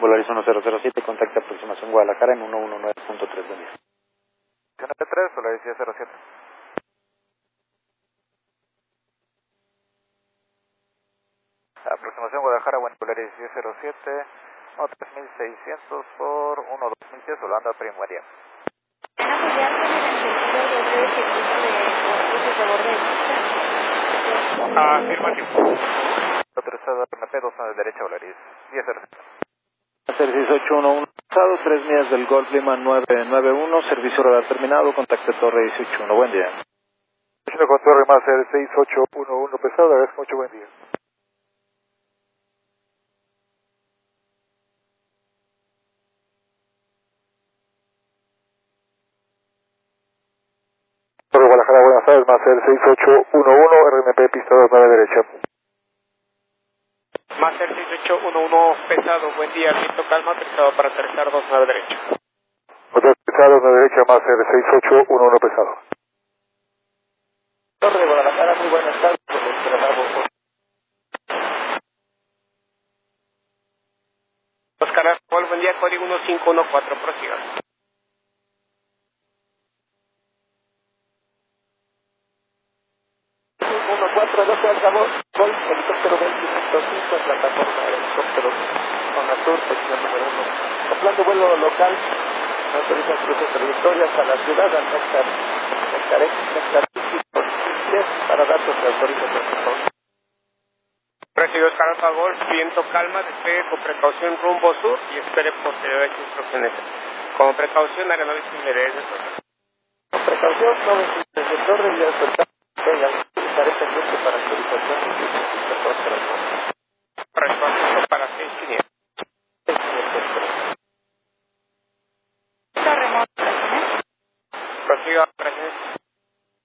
Polaris 1007, contacta aproximación Guadalajara en 119.3 de mil. 3, Polaris 1007. Aproximación Guadalajara, buen Polaris 1007, no, 3600 por 12010, Holanda, Primaria. Afirmativo. Autorizado RMP 2 de derecha, Polaris 1007. Master 1811, pasado 3 millas del Golf Lima 991, servicio radar terminado, contacte Torre 181, buen día. Con Torre Master 6811 pesado, agradezco mucho, buen día. Torre Guadalajara, buenas tardes, Master 6811, RMP pista 2 de derecha. Master 6811 pesado, buen día, viento calma, pesado para aterrizar 2 a la derecha. Hotel pesado, 2 de derecha, Master 6811 pesado. Torre de Guadalajara, muy buenas tardes, por el traslado. Oscar Arpol, buen día, código 1514, prosiga. 142 altavoz, Golf, helicóptero 25, plataforma de helicóptero, zona sur, posición número 1. Acoplando vuelo local, autoriza cruce trayectorias a la ciudad, al Néctar para datos de autorización, por favor. Recibe Oscar Alfa Golf, viento calma, despegue con precaución rumbo sur y espere posteriores instrucciones. Como precaución, área no visible de con precaución, no visible de torre y soltar. Venga, estaré pendiente para actualización y correspondiente para 6500. 6500. Prosiga operaciones.